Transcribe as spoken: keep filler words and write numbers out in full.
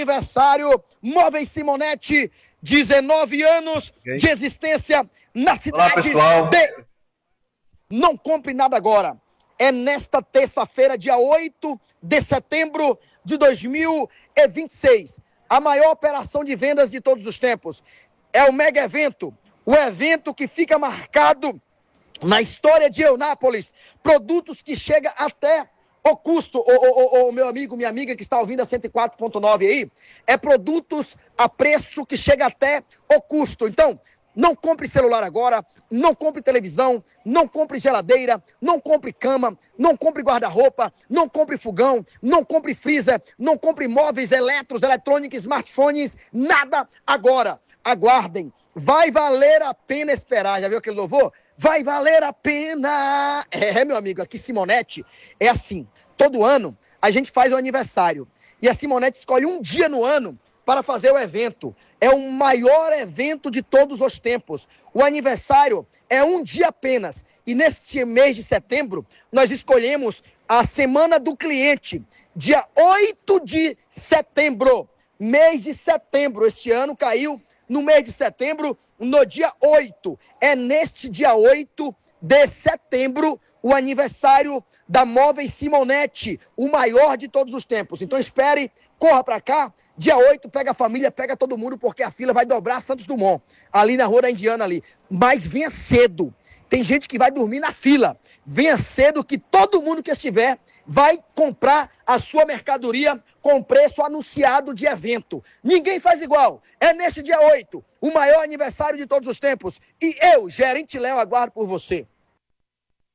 aniversário, Móveis Simonetti, dezenove anos okay. de existência na cidade. Olá, pessoal. De... Não compre nada agora. É nesta terça-feira, dia oito de setembro de dois mil e vinte e seis. A maior operação de vendas de todos os tempos. É o mega evento. O evento que fica marcado na história de Eunápolis. Produtos que chegam até o custo, o, o, o meu amigo, minha amiga que está ouvindo a cento e quatro ponto nove aí, é produtos a preço que chega até o custo. Então, não compre celular agora, não compre televisão, não compre geladeira, não compre cama, não compre guarda-roupa, não compre fogão, não compre freezer, não compre móveis, eletros, eletrônicos, smartphones, nada agora. Aguardem, vai valer a pena esperar. Já viu aquele louvor? Vai valer a pena. É, meu amigo, aqui Simonetti é assim, todo ano a gente faz o aniversário e a Simonetti escolhe um dia no ano para fazer o evento. É o maior evento de todos os tempos. O aniversário é um dia apenas. E neste mês de setembro, nós escolhemos a Semana do Cliente. Dia oito de setembro. Mês de setembro. Este ano caiu no mês de setembro, no dia oito. É neste dia oito de setembro o aniversário da Móveis Simonetti, o maior de todos os tempos. Então espere, corra para cá. Dia oito, pega a família, pega todo mundo, porque a fila vai dobrar Santos Dumont, ali na Rua da Indiana ali. Mas venha cedo. Tem gente que vai dormir na fila. Venha cedo que todo mundo que estiver vai comprar a sua mercadoria com preço anunciado de evento. Ninguém faz igual. É neste dia oito, o maior aniversário de todos os tempos. E eu, Gerente Léo, aguardo por você.